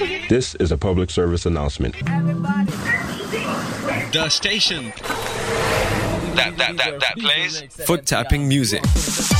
This is a public service announcement. The station that plays foot tapping music.